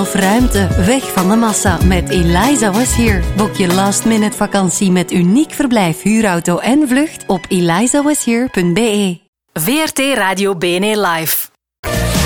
Of ruimte, weg van de massa met Eliza Was Here. Boek je last-minute vakantie met uniek verblijf, huurauto en vlucht op elizawashere.be. VRT Radio BNE Live.